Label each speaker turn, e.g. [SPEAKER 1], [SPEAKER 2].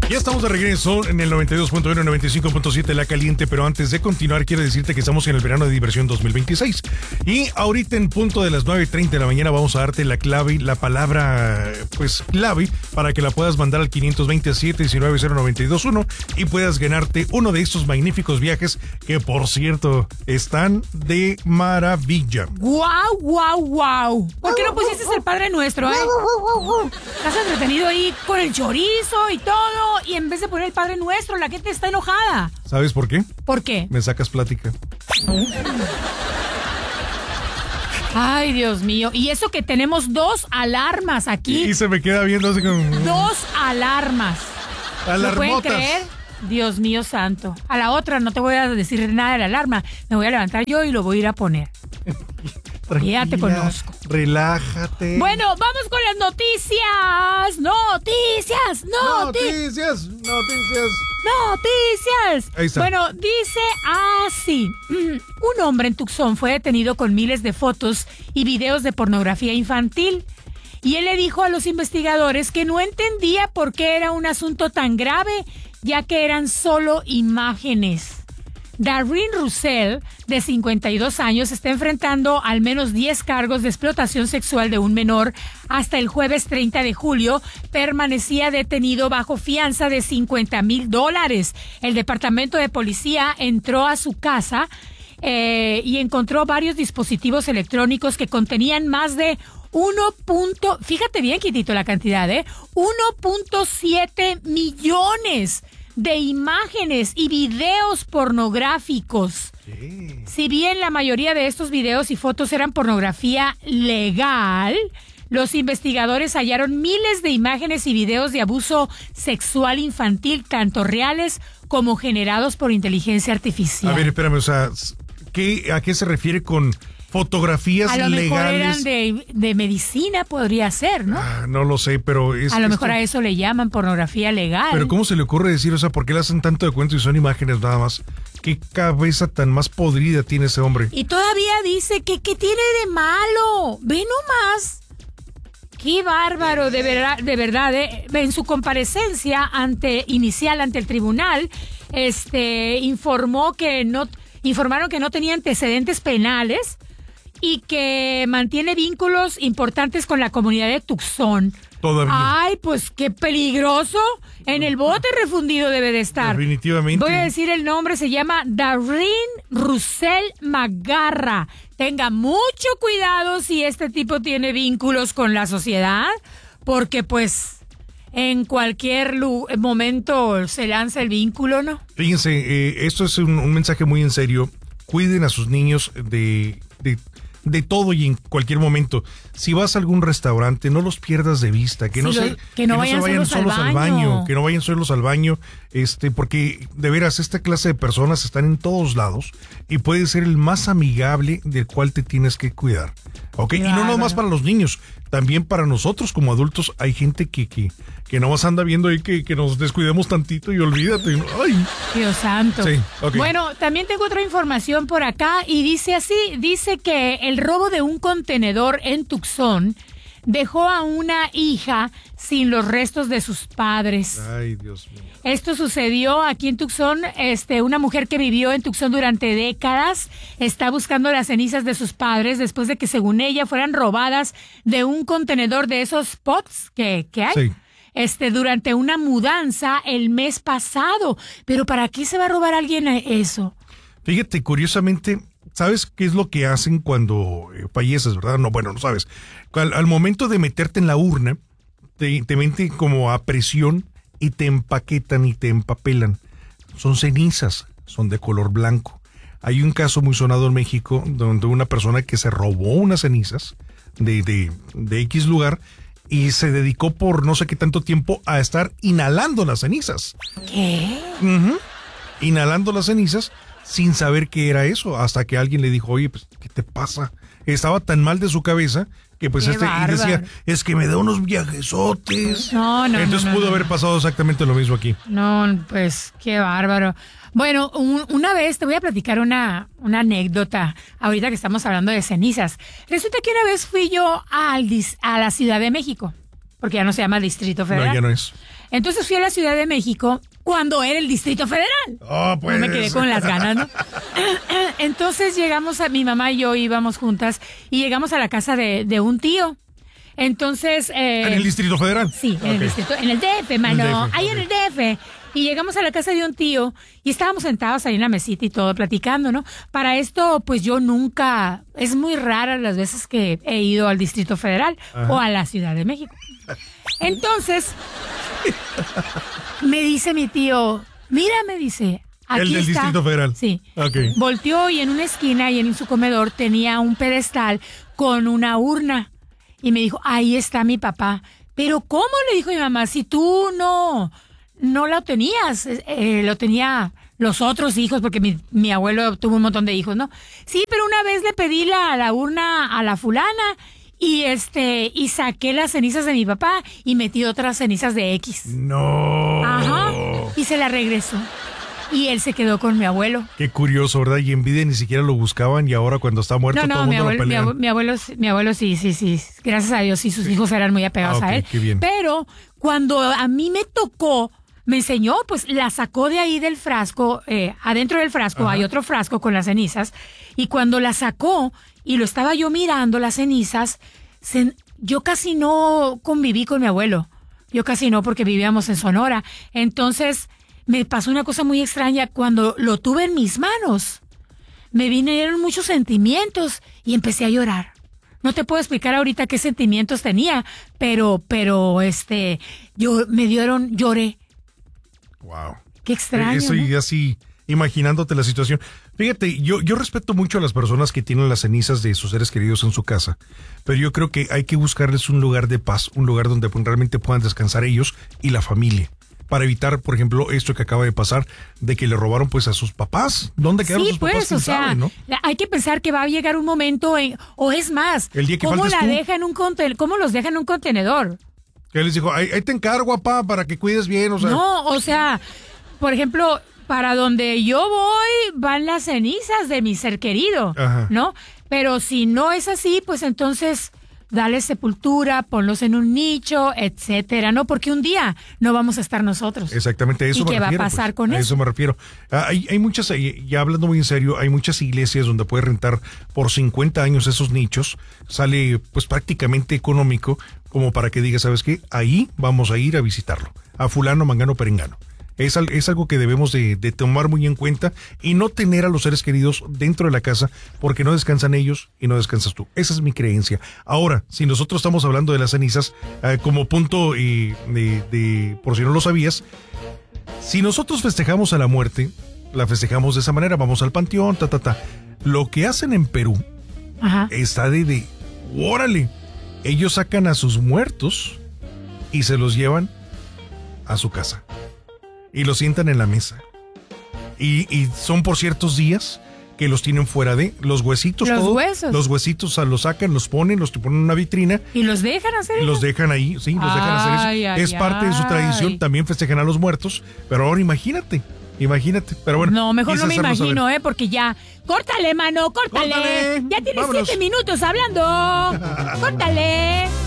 [SPEAKER 1] Ya estamos de regreso en el 92.1, 95.7 La Caliente, pero antes de continuar quiero decirte que estamos en el verano de diversión 2026 y ahorita en punto de las 9:30 de la mañana vamos a darte la clave, la palabra pues clave para que la puedas mandar al 527-190921 y puedas ganarte uno de estos magníficos viajes que por cierto están de maravilla.
[SPEAKER 2] ¡Guau, guau, guau! ¿Por qué no pusiste el Padre Nuestro, Estás entretenido ahí con el chorizo y todo, y en vez de poner el Padre Nuestro, la gente está enojada.
[SPEAKER 1] ¿Sabes por qué?
[SPEAKER 2] ¿Por qué?
[SPEAKER 1] Me sacas plática.
[SPEAKER 2] Ay, Dios mío. Y eso que tenemos 2 alarmas aquí.
[SPEAKER 1] Y se me queda viendo así como...
[SPEAKER 2] 2 alarmas.
[SPEAKER 1] Alarmotas.
[SPEAKER 2] ¿Lo pueden creer? Dios mío santo. A la otra no te voy a decir nada de la alarma. Me voy a levantar yo y lo voy a ir a poner.
[SPEAKER 1] Tranquila,
[SPEAKER 2] ya te conozco.
[SPEAKER 1] Relájate.
[SPEAKER 2] Bueno, vamos con las noticias. Noticias.
[SPEAKER 1] Ahí está.
[SPEAKER 2] Bueno, dice así. Un hombre en Tucson fue detenido con miles de fotos y videos de pornografía infantil. Y él le dijo a los investigadores que no entendía por qué era un asunto tan grave, ya que eran solo imágenes. Darren Russell, de 52 años, está enfrentando al menos 10 cargos de explotación sexual de un menor. Hasta el jueves 30 de julio permanecía detenido bajo fianza de $50,000. El departamento de policía entró a su casa y encontró varios dispositivos electrónicos que contenían más de fíjate bien, Quitito, la cantidad, 1.7 millones de imágenes y videos pornográficos.
[SPEAKER 1] ¿Qué?
[SPEAKER 2] Si bien la mayoría de estos videos y fotos eran pornografía legal, los investigadores hallaron miles de imágenes y videos de abuso sexual infantil, tanto reales como generados por inteligencia artificial.
[SPEAKER 1] A ver, espérame, o sea, ¿a qué se refiere con fotografías legales?
[SPEAKER 2] A lo mejor eran de medicina, podría ser, ¿no?
[SPEAKER 1] No lo sé, pero...
[SPEAKER 2] A lo mejor a eso le llaman pornografía legal.
[SPEAKER 1] Pero ¿cómo se le ocurre decir, o sea, por qué le hacen tanto de cuento y son imágenes nada más? ¿Qué cabeza tan más podrida tiene ese hombre?
[SPEAKER 2] Y todavía dice que ¿qué tiene de malo? Ve nomás. Qué bárbaro, de verdad. En su comparecencia inicial ante el tribunal, informaron que no tenía antecedentes penales y que mantiene vínculos importantes con la comunidad de Tucson.
[SPEAKER 1] Todavía.
[SPEAKER 2] Ay, pues qué peligroso. En el bote refundido debe de estar.
[SPEAKER 1] Definitivamente.
[SPEAKER 2] Voy a decir el nombre, se llama Darren Russell McGarra. Tenga mucho cuidado si este tipo tiene vínculos con la sociedad, porque pues en cualquier momento se lanza el vínculo, ¿no?
[SPEAKER 1] Fíjense, esto es un mensaje muy en serio. Cuiden a sus niños de todo y en cualquier momento. Si vas a algún restaurante, no los pierdas de vista, que no vayan solos al baño, que no vayan solos al baño, porque de veras esta clase de personas están en todos lados y puede ser el más amigable del cual te tienes que cuidar. ¿Ok? Claro. Y no nomás para los niños, también para nosotros como adultos hay gente que nomás anda viendo ahí que nos descuidemos tantito y olvídate. ¡Ay!
[SPEAKER 2] Dios santo.
[SPEAKER 1] Sí, okay.
[SPEAKER 2] Bueno, también tengo otra información por acá y dice así, dice que el robo de un contenedor en Tucson dejó a una hija sin los restos de sus padres.
[SPEAKER 1] Ay, Dios mío.
[SPEAKER 2] Esto sucedió aquí en Tucson. Una mujer que vivió en Tucson durante décadas está buscando las cenizas de sus padres después de que, según ella, fueran robadas de un contenedor de esos pots que hay. Sí. Durante una mudanza el mes pasado. Pero ¿para qué se va a robar alguien eso?
[SPEAKER 1] Fíjate, curiosamente, ¿sabes qué es lo que hacen cuando falleces, verdad? No, bueno, no sabes. Al momento de meterte en la urna, te meten como a presión y te empaquetan y te empapelan. Son cenizas, son de color blanco. Hay un caso muy sonado en México donde una persona que se robó unas cenizas de X lugar y se dedicó por no sé qué tanto tiempo a estar inhalando las cenizas.
[SPEAKER 2] ¿Qué?
[SPEAKER 1] Inhalando las cenizas sin saber qué era eso, hasta que alguien le dijo, oye, pues, ¿qué te pasa? Estaba tan mal de su cabeza que pues y decía, es que me da unos viajesotes. Entonces pudo haber pasado exactamente lo mismo aquí.
[SPEAKER 2] No, pues qué bárbaro. Bueno, una vez te voy a platicar una anécdota, ahorita que estamos hablando de cenizas. Resulta que una vez fui yo a la Ciudad de México. porque ya no se llama Distrito Federal.
[SPEAKER 1] No, ya no es.
[SPEAKER 2] Entonces fui a la Ciudad de México cuando era el Distrito Federal.
[SPEAKER 1] Oh, pues.
[SPEAKER 2] No me quedé con las ganas, ¿no? Entonces mi mamá y yo íbamos juntas y llegamos a la casa de un tío. Entonces...
[SPEAKER 1] ¿En el Distrito Federal?
[SPEAKER 2] Sí, en el distrito, en el DF, mano. Ahí en el DF. Y llegamos a la casa de un tío y estábamos sentados ahí en la mesita y todo platicando, ¿no? Para esto, pues yo nunca... Es muy rara las veces que he ido al Distrito Federal o a la Ciudad de México. Entonces, me dice mi tío, mira, me dice... Aquí
[SPEAKER 1] el del
[SPEAKER 2] está.
[SPEAKER 1] Distrito Federal.
[SPEAKER 2] Sí.
[SPEAKER 1] Okay.
[SPEAKER 2] Volteó y en una esquina y en su comedor tenía un pedestal con una urna. Y me dijo, ahí está mi papá. Pero ¿cómo? Le dijo mi mamá, si tú no lo tenías, lo tenía los otros hijos, porque mi abuelo tuvo un montón de hijos, ¿no? Sí, pero una vez le pedí la urna a la fulana y saqué las cenizas de mi papá y metí otras cenizas de X.
[SPEAKER 1] No.
[SPEAKER 2] Ajá. Y se la regresó. Y él se quedó con mi abuelo.
[SPEAKER 1] Qué curioso, ¿verdad? Y en vida ni siquiera lo buscaban y ahora cuando está muerto todo el mundo lo pelean.
[SPEAKER 2] Mi abuelo sí. Gracias a Dios sí, sus hijos eran muy apegados a él.
[SPEAKER 1] Qué bien.
[SPEAKER 2] Pero cuando a mí me tocó, me enseñó, pues la sacó de ahí del frasco, adentro del frasco hay otro frasco con las cenizas. Y cuando la sacó y lo estaba yo mirando, las cenizas, yo casi no conviví con mi abuelo. Yo casi no, porque vivíamos en Sonora. Entonces... me pasó una cosa muy extraña cuando lo tuve en mis manos. Me vinieron muchos sentimientos y empecé a llorar. No te puedo explicar ahorita qué sentimientos tenía, pero lloré.
[SPEAKER 1] Wow.
[SPEAKER 2] Qué extraño.
[SPEAKER 1] Eso y
[SPEAKER 2] ¿no?
[SPEAKER 1] así imaginándote la situación. Fíjate, yo respeto mucho a las personas que tienen las cenizas de sus seres queridos en su casa, pero yo creo que hay que buscarles un lugar de paz, un lugar donde realmente puedan descansar ellos y la familia. Para evitar, por ejemplo, esto que acaba de pasar, de que le robaron pues a sus papás. ¿Dónde quedaron sus papás?
[SPEAKER 2] Sí, pues,
[SPEAKER 1] sabe, ¿no?
[SPEAKER 2] Hay que pensar que va a llegar un momento, o es más,
[SPEAKER 1] el día que
[SPEAKER 2] ¿cómo
[SPEAKER 1] faltes tú?
[SPEAKER 2] ¿Cómo los dejan en un contenedor?
[SPEAKER 1] Que les dijo, ahí te encargo, papá, para que cuides bien, o sea.
[SPEAKER 2] No, o sea, por ejemplo, para donde yo voy van las cenizas de mi ser querido, ¿no? Pero si no es así, pues entonces... dale sepultura, ponlos en un nicho, etcétera, ¿no? Porque un día no vamos a estar nosotros.
[SPEAKER 1] Exactamente, a eso me refiero.
[SPEAKER 2] ¿Y qué va a pasar con eso?
[SPEAKER 1] A eso me refiero. Hay muchas, ya hablando muy en serio, hay muchas iglesias donde puedes rentar por 50 años esos nichos. Sale pues prácticamente económico como para que digas, ¿sabes qué? Ahí vamos a ir a visitarlo. A fulano, mangano, perengano. Es algo que debemos de tomar muy en cuenta y no tener a los seres queridos dentro de la casa porque no descansan ellos y no descansas tú. Esa es mi creencia. Ahora, si nosotros estamos hablando de las cenizas como punto por si no lo sabías, si nosotros festejamos a la muerte, la festejamos de esa manera, vamos al panteón, Lo que hacen en Perú está órale, ellos sacan a sus muertos y se los llevan a su casa. Y los sientan en la mesa. Y son por ciertos días que los tienen fuera de los huesitos.
[SPEAKER 2] Huesos.
[SPEAKER 1] Los huesitos los sacan, los ponen en una vitrina.
[SPEAKER 2] ¿Y los dejan hacer eso?
[SPEAKER 1] Los dejan ahí, sí, los dejan hacer eso. Es parte de su tradición, también festejan a los muertos. Pero ahora imagínate. Pero bueno.
[SPEAKER 2] No, mejor no me imagino, porque ya... ¡Córtale, mano! ¡Córtale! Ya tienes 7 minutos hablando. ¡Córtale!